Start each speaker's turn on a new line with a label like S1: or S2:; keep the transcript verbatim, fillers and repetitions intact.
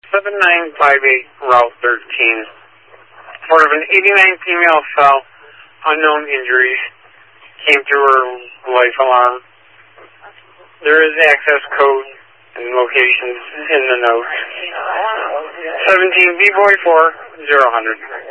S1: seven nine five eight, Route thirteen. Part of an eighty-nine female fell, unknown injuries, came through her life alarm. There is access code and locations in the notes. seventeen B-Boy four, zero hundred.